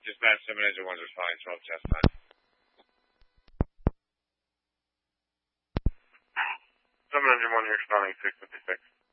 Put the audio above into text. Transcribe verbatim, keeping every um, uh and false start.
Dispatch seven engine one's responding twelve chest time. seven engine one, you're responding six fifty-six.